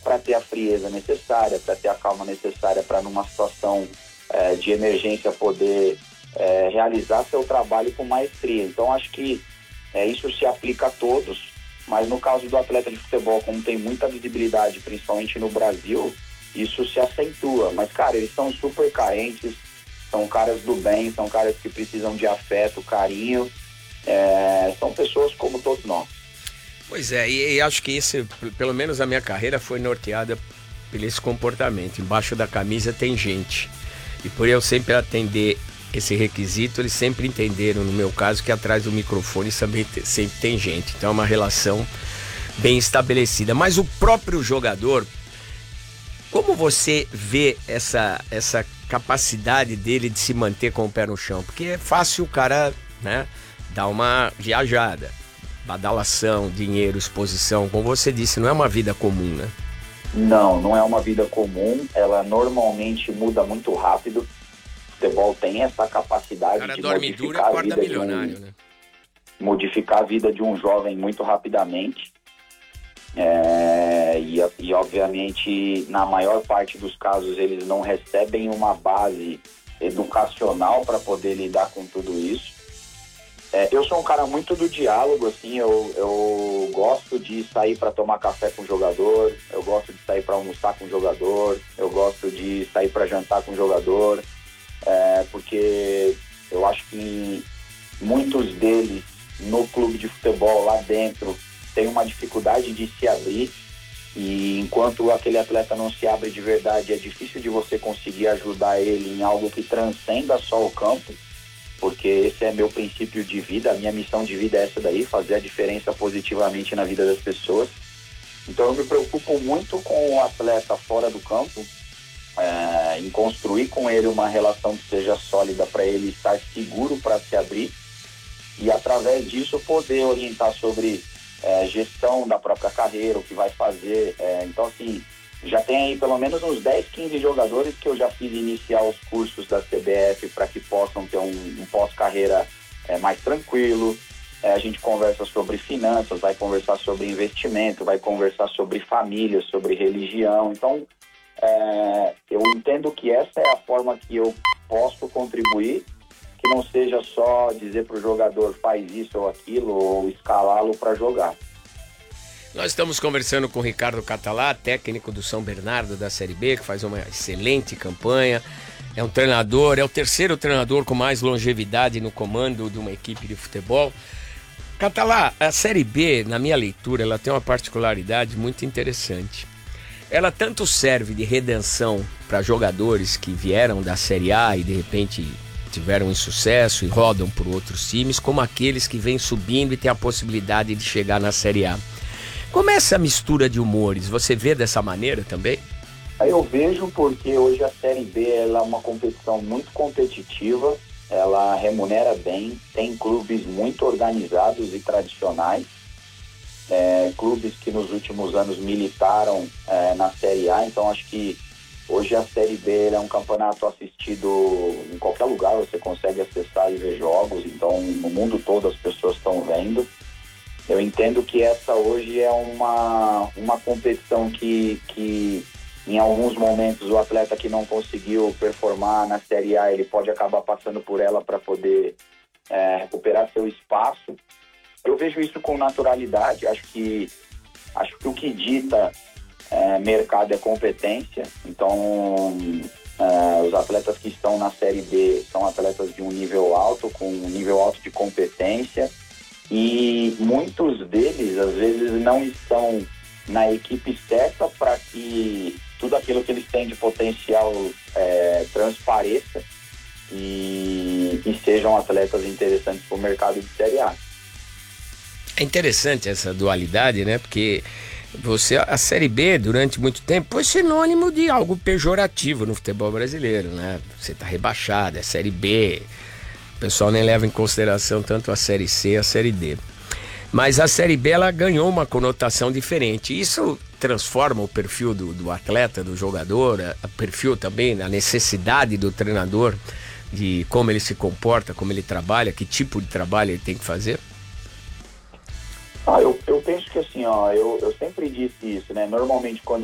para ter a frieza necessária, para ter a calma necessária para numa situação de emergência poder realizar seu trabalho com maestria. Então acho que isso se aplica a todos, mas no caso do atleta de futebol, como tem muita visibilidade, principalmente no Brasil, isso se acentua. Mas, cara, eles são super carentes, são caras do bem, são caras que precisam de afeto, carinho, são pessoas como todos nós. Pois é, e acho que isso, pelo menos a minha carreira, foi norteada por esse comportamento. Embaixo da camisa tem gente. E por eu sempre atender esse requisito, eles sempre entenderam, no meu caso, que atrás do microfone sempre tem gente. Então é uma relação bem estabelecida. Mas o próprio jogador, como você vê essa capacidade dele de se manter com o pé no chão? Porque é fácil o cara, né, dar uma viajada. Badalação, dinheiro, exposição, como você disse, não é uma vida comum, né? Não é uma vida comum, ela normalmente muda muito rápido. O futebol tem essa capacidade cara de dorme duro e acorda milionário, né? Modificar a vida de um jovem muito rapidamente. E obviamente, na maior parte dos casos, eles não recebem uma base educacional para poder lidar com tudo isso. Eu sou um cara muito do diálogo, assim, eu gosto de sair para tomar café com o jogador, eu gosto de sair para almoçar com o jogador, eu gosto de sair para jantar com o jogador, porque eu acho que muitos deles no clube de futebol lá dentro têm uma dificuldade de se abrir, e enquanto aquele atleta não se abre de verdade, é difícil de você conseguir ajudar ele em algo que transcenda só o campo. Porque esse é meu princípio de vida, a minha missão de vida é essa daí, fazer a diferença positivamente na vida das pessoas. Então eu me preocupo muito com o atleta fora do campo, em construir com ele uma relação que seja sólida para ele estar seguro para se abrir e através disso poder orientar sobre gestão da própria carreira, o que vai fazer. Então assim, já tem aí pelo menos uns 10, 15 jogadores que eu já fiz iniciar os cursos da CBF para que possam ter um pós-carreira mais tranquilo. A gente conversa sobre finanças, vai conversar sobre investimento, vai conversar sobre família, sobre religião. Então, eu entendo que essa é a forma que eu posso contribuir, que não seja só dizer para o jogador faz isso ou aquilo, ou escalá-lo para jogar. Nós estamos conversando com o Ricardo Catalá, técnico do São Bernardo da Série B, que faz uma excelente campanha. É um treinador, é o terceiro treinador com mais longevidade no comando de uma equipe de futebol. Catalá, a Série B, na minha leitura, ela tem uma particularidade muito interessante. Ela tanto serve de redenção para jogadores que vieram da Série A e de repente tiveram insucesso e rodam por outros times, como aqueles que vêm subindo e têm a possibilidade de chegar na Série A. Como é essa mistura de humores? Você vê dessa maneira também? Eu vejo porque hoje a Série B ela é uma competição muito competitiva, ela remunera bem, tem clubes muito organizados e tradicionais, clubes que nos últimos anos militaram na Série A, então acho que hoje a Série B é um campeonato assistido em qualquer lugar, você consegue acessar e ver jogos, então no mundo todo as pessoas estão vendo. Eu entendo que essa hoje é uma competição que em alguns momentos o atleta que não conseguiu performar na Série A, ele pode acabar passando por ela para poder recuperar seu espaço. Eu vejo isso com naturalidade, acho que o que dita mercado é competência, então os atletas que estão na Série B são atletas de um nível alto, com um nível alto de competência, e muitos deles às vezes não estão na equipe certa para que tudo aquilo que eles têm de potencial transpareça e sejam atletas interessantes para o mercado de Série A. É interessante essa dualidade, né? Porque a Série B durante muito tempo foi sinônimo de algo pejorativo no futebol brasileiro, né? Você tá rebaixado, é Série B. O pessoal nem leva em consideração tanto a Série C e a Série D. Mas a Série B ela ganhou uma conotação diferente. Isso transforma o perfil do atleta, do jogador, o perfil também, a necessidade do treinador, de como ele se comporta, como ele trabalha, que tipo de trabalho ele tem que fazer? Eu penso que assim, eu sempre disse isso, né? Normalmente quando